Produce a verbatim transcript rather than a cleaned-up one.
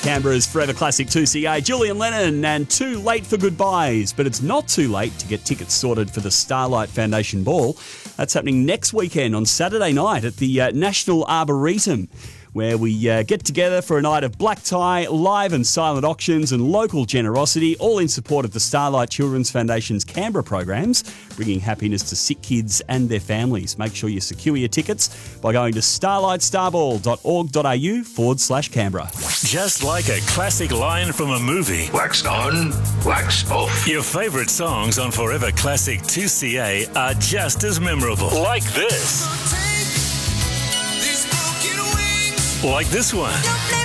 Canberra's Forever Classic two C A, Julian Lennon, and Too Late for Goodbyes. But it's not too late to get tickets sorted for the Starlight Foundation Ball. That's happening next weekend on Saturday night at the uh, National Arboretum, where we uh, get together for a night of black tie, live and silent auctions and local generosity, all in support of the Starlight Children's Foundation's Canberra programs, bringing happiness to sick kids and their families. Make sure you secure your tickets by going to starlightstarball.org.au forward slash Canberra. Just like a classic line from a movie. Wax on, wax off. Your favourite songs on Forever Classic two C A are just as memorable. Like this. Like this one.